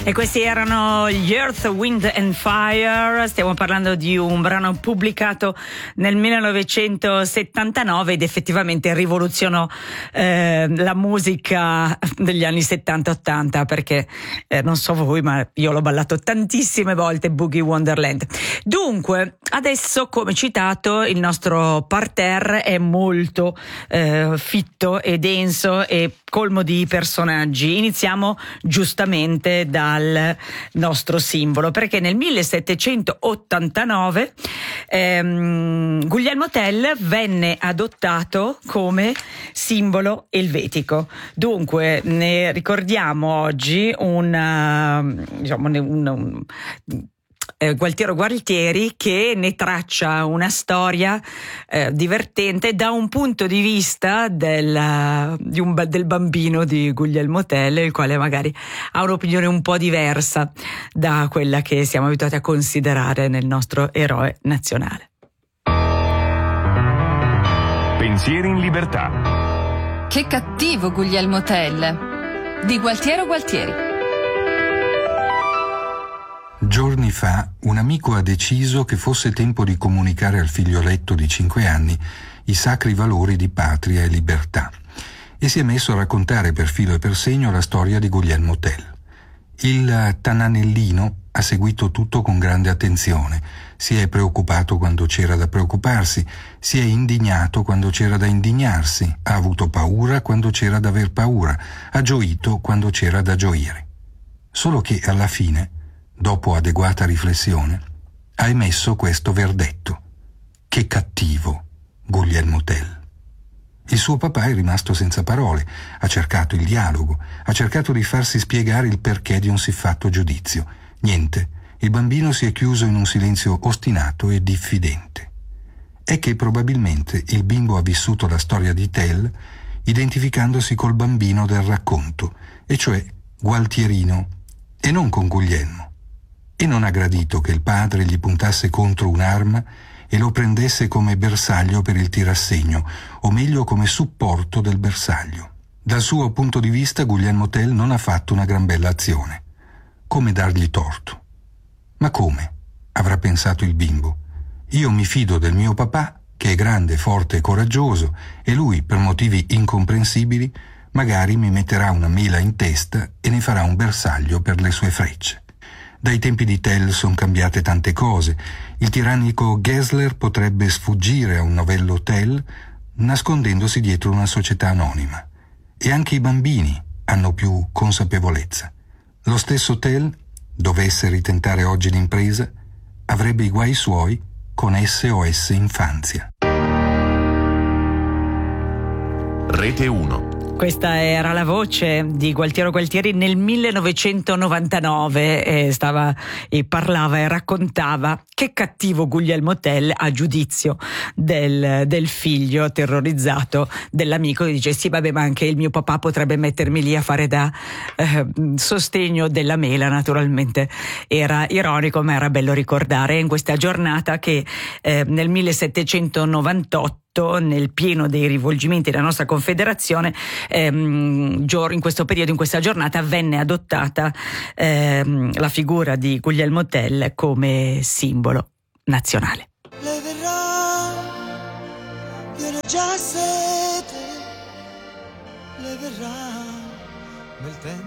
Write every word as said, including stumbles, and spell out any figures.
E questi erano gli Earth, Wind and Fire. Stiamo parlando di un brano pubblicato nel millenovecentosettantanove ed effettivamente rivoluzionò eh, la musica degli anni settanta ottanta, perché eh, non so voi, ma io l'ho ballato tantissime volte, Boogie Wonderland. Dunque, adesso, come citato, il nostro parterre è molto eh, fitto e denso e colmo di personaggi. Iniziamo giustamente dal nostro simbolo, perché nel millesettecentottantanove ehm, Guglielmo Tell venne adottato come simbolo elvetico. Dunque ne ricordiamo oggi una, diciamo, un, un Eh, Gualtiero Gualtieri, che ne traccia una storia eh, divertente da un punto di vista del, di un, del bambino di Guglielmo Tell, il quale magari ha un'opinione un po' diversa da quella che siamo abituati a considerare nel nostro eroe nazionale. Pensieri in libertà. Che cattivo Guglielmo Tell, di Gualtiero Gualtieri. Giorni fa un amico ha deciso che fosse tempo di comunicare al figlioletto di cinque anni i sacri valori di patria e libertà e si è messo a raccontare per filo e per segno la storia di Guglielmo Tell. Il Tananellino ha seguito tutto con grande attenzione, si è preoccupato quando c'era da preoccuparsi, si è indignato quando c'era da indignarsi, ha avuto paura quando c'era da aver paura, ha gioito quando c'era da gioire. Solo che alla fine, dopo adeguata riflessione, ha emesso questo verdetto: che cattivo Guglielmo Tell. Il suo papà è rimasto senza parole, ha cercato il dialogo, ha cercato di farsi spiegare il perché di un siffatto giudizio. Niente, il bambino si è chiuso in un silenzio ostinato e diffidente. È che probabilmente il bimbo ha vissuto la storia di Tell identificandosi col bambino del racconto, e cioè Gualtierino, e non con Guglielmo. E non ha gradito che il padre gli puntasse contro un'arma e lo prendesse come bersaglio per il tirassegno, o meglio come supporto del bersaglio. Dal suo punto di vista Guglielmo Tell non ha fatto una gran bella azione. Come dargli torto? Ma come? Avrà pensato il bimbo. Io mi fido del mio papà, che è grande, forte e coraggioso, e lui, per motivi incomprensibili, magari mi metterà una mela in testa e ne farà un bersaglio per le sue frecce. Dai tempi di Tell sono cambiate tante cose. Il tirannico Gessler potrebbe sfuggire a un novello Tell nascondendosi dietro una società anonima. E anche i bambini hanno più consapevolezza. Lo stesso Tell, dovesse ritentare oggi l'impresa, avrebbe i guai suoi con S O S Infanzia. Rete uno. Questa era la voce di Gualtiero Gualtieri nel millenovecentonovantanove, e stava e parlava e raccontava che cattivo Guglielmo Tell, a giudizio del, del figlio terrorizzato dell'amico, che dice: sì, vabbè, ma anche il mio papà potrebbe mettermi lì a fare da eh, sostegno della mela. Naturalmente era ironico, ma era bello ricordare in questa giornata che eh, nel millesettecentonovantotto, nel pieno dei rivolgimenti della nostra Confederazione, ehm, in questo periodo, in questa giornata, venne adottata ehm, la figura di Guglielmo Tell come simbolo nazionale. Le verrà, viene già sete, le verrà nel tempo.